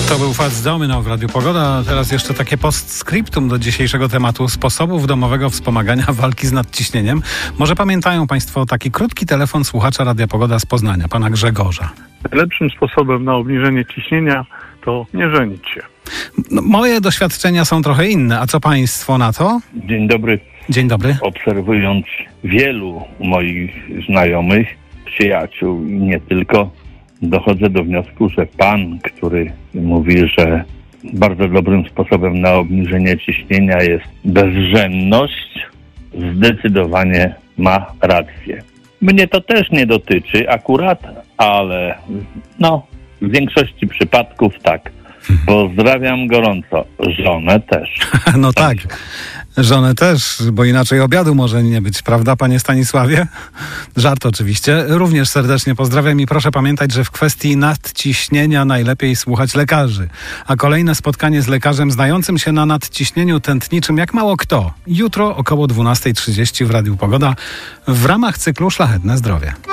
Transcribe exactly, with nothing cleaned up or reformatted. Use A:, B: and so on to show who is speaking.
A: To był Fats Domino w Radiu Pogoda, a teraz jeszcze takie postscriptum do dzisiejszego tematu sposobów domowego wspomagania walki z nadciśnieniem. Może pamiętają Państwo taki krótki telefon słuchacza Radia Pogoda z Poznania, pana Grzegorza.
B: Najlepszym sposobem na obniżenie ciśnienia to nie żenić się.
A: No, moje doświadczenia są trochę inne, a co Państwo na to?
C: Dzień dobry.
A: Dzień dobry.
C: Obserwując wielu moich znajomych, przyjaciół i nie tylko, dochodzę do wniosku, że pan, który mówi, że bardzo dobrym sposobem na obniżenie ciśnienia jest bezrzędność, zdecydowanie ma rację. Mnie to też nie dotyczy akurat, ale no, w większości przypadków tak. Pozdrawiam gorąco. Żonę też.
A: No tak, żonę też, bo inaczej obiadu może nie być, prawda, panie Stanisławie? Żart oczywiście. Również serdecznie pozdrawiam i proszę pamiętać, że w kwestii nadciśnienia najlepiej słuchać lekarzy. A kolejne spotkanie z lekarzem znającym się na nadciśnieniu tętniczym jak mało kto. Jutro około dwunasta trzydzieści w Radiu Pogoda w ramach cyklu Szlachetne Zdrowie.